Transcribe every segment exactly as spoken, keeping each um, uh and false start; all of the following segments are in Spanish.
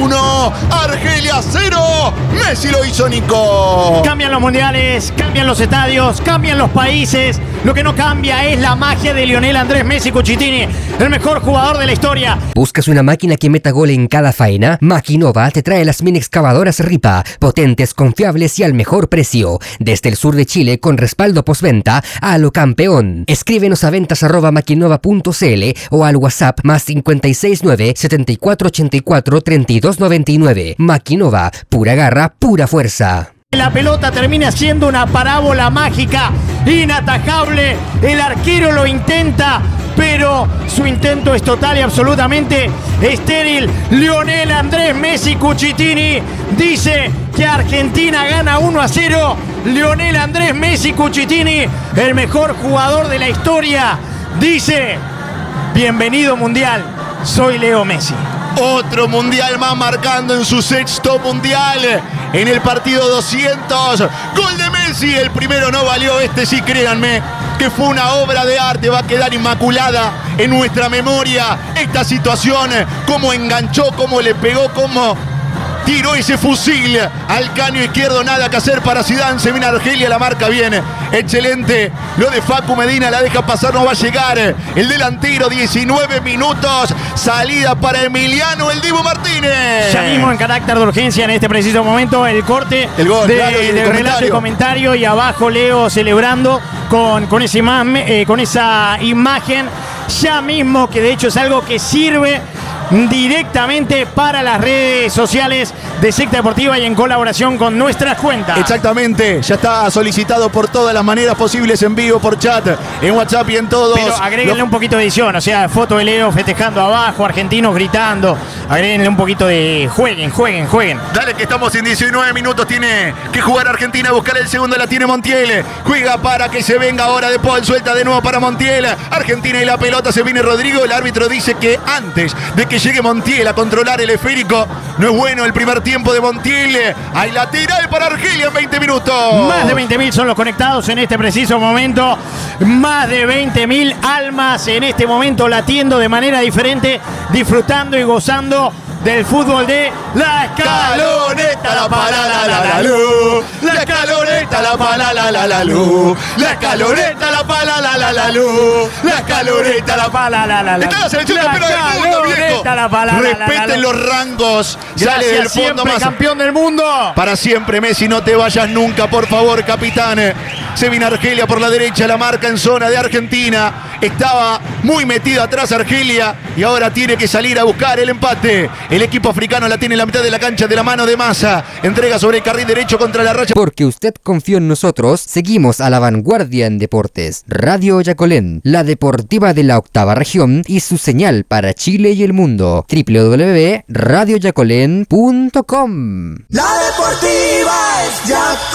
uno, Argelia cero. Messi lo hizo, Nico. Cambian los mundiales, cambian los estadios, cambian los países. Lo que no cambia es la magia de Lionel Andrés Messi Cucitini, el mejor jugador de la historia. ¿Buscas una máquina que meta gol en cada faena? Maquinova te trae las mini excavadoras Ripa, potentes, confiables y al mejor precio. Desde el sur de Chile con respaldo postventa a lo campeón. Escríbenos a ventas arroba maquinova punto cl o al WhatsApp más cincuenta y seis nueve, setenta y cuatro ochenta y cuatro, treinta y dos noventa y nueve. Maquinova, pura garra, pura fuerza. La pelota termina siendo una parábola mágica, inatajable. El arquero lo intenta, pero su intento es total y absolutamente estéril. Lionel Andrés Messi Cucitini dice que Argentina gana uno a cero. Lionel Andrés Messi Cucitini, el mejor jugador de la historia, dice: bienvenido mundial, soy Leo Messi. Otro mundial más marcando en su sexto mundial. En el partido doscientos. Gol de Messi. El primero no valió. Este sí, créanme, que fue una obra de arte. Va a quedar inmaculada en nuestra memoria esta situación. Cómo enganchó, cómo le pegó, cómo tiró ese fusil al caño izquierdo. Nada que hacer para Zidane. Se viene Argelia, la marca bien. Excelente. Lo de Facu Medina, la deja pasar, no va a llegar. El delantero, diecinueve minutos. Salida para Emiliano El Dibu Martínez. Ya mismo en carácter de urgencia en este preciso momento el corte el gol, de, claro, y el del relato y comentario. Y abajo Leo celebrando con, con, ese ima- eh, con esa imagen. Ya mismo, que de hecho es algo que sirve directamente para las redes sociales de Secta Deportiva y en colaboración con nuestras cuentas. Exactamente, ya está solicitado por todas las maneras posibles, en vivo, por chat, en WhatsApp y en todos. Pero agréguenle Lo... un poquito de edición, o sea, foto de Leo festejando abajo, argentinos gritando. Agréguenle un poquito de jueguen, jueguen, jueguen. Dale, que estamos en diecinueve minutos, tiene que jugar Argentina, buscar el segundo, la tiene Montiel. Juega para que se venga ahora De Paul, suelta de nuevo para Montiel. Argentina y la pelota, se viene Rodrigo, el árbitro dice que antes de que llegue Montiel a controlar el esférico, no es bueno el primer tiempo de Montiel. Hay lateral para Argelia en veinte minutos. Más de veinte mil son los conectados en este preciso momento. Más de veinte mil almas en este momento latiendo de manera diferente, disfrutando y gozando del fútbol de la escaloneta, la pala la la la luz, la escaloneta, la pala la la la luz, la escaloneta, la pala la la la luz, la escaloneta, la pala la la la. Está la selección campeona del mundo, viejo. Respeten los rangos. Sale del fondo más. Campeón del mundo. Para siempre, Messi, no te vayas nunca, por favor, capitán. Se viene Argelia por la derecha, la marca en zona de Argentina. Estaba muy metida atrás Argelia y ahora tiene que salir a buscar el empate. El equipo africano la tiene en la mitad de la cancha, de la mano de Massa. Entrega sobre el carril derecho contra la raya. Porque usted confió en nosotros, seguimos a la vanguardia en deportes. Radio Yacolén, la deportiva de la octava región y su señal para Chile y el mundo. doble u doble u doble u punto radio yacolén punto com. La deportiva es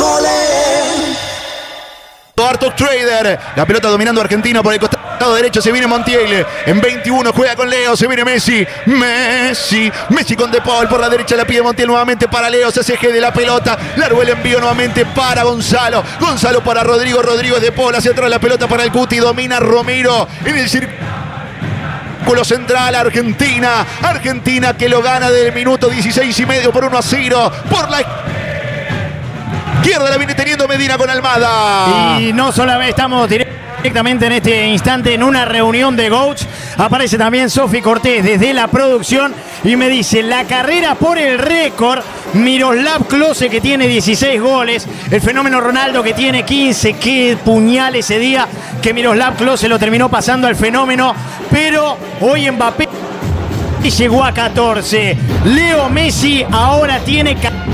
Yacolén. Arthur Trader, la pelota dominando Argentina por el costado derecho, se viene Montiel, en veintiuno juega con Leo, se viene Messi, Messi, Messi con De Paul por la derecha, la pide Montiel nuevamente para Leo, se hace G de la pelota, largo el envío nuevamente para Gonzalo, Gonzalo para Rodrigo, Rodrigo es De Paul, hacia atrás la pelota para el Cuti, domina Romero en el círculo central, Argentina, Argentina que lo gana del minuto dieciséis y medio por uno a cero, por la izquierda la viene teniendo Medina con Almada. Y no solamente estamos directamente en este instante en una reunión de coach, aparece también Sofi Cortés desde la producción y me dice: la carrera por el récord, Miroslav Klose, que tiene dieciséis goles, el fenómeno Ronaldo, que tiene quince, qué puñal ese día que Miroslav Klose lo terminó pasando al fenómeno, pero hoy Mbappé llegó a catorce. Leo Messi ahora tiene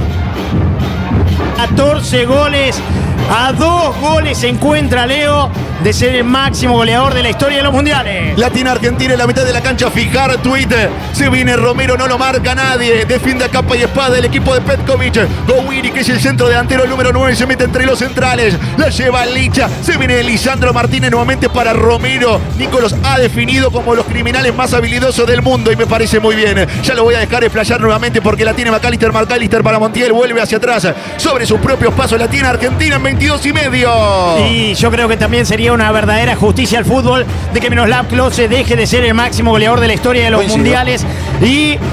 catorce goles, a dos goles se encuentra Leo de ser el máximo goleador de la historia de los mundiales. La tiene Argentina en la mitad de la cancha, fijar tweet, se viene Romero, no lo marca nadie, defiende a capa y espada el equipo de Petkovic, Gowiri, que es el centro delantero, el número nueve, se mete entre los centrales, la lleva Licha, se viene Lisandro Martínez nuevamente para Romero. Nico los ha definido como los criminales más habilidosos del mundo y me parece muy bien, ya lo voy a dejar explayar nuevamente porque la tiene McAllister, McAllister para Montiel, vuelve hacia atrás, sobre sus propios pasos, la tiene Argentina en veintidós y medio. Y yo creo que también sería una verdadera justicia al fútbol de que Miroslav Klose deje de ser el máximo goleador de la historia de los Coincido. mundiales y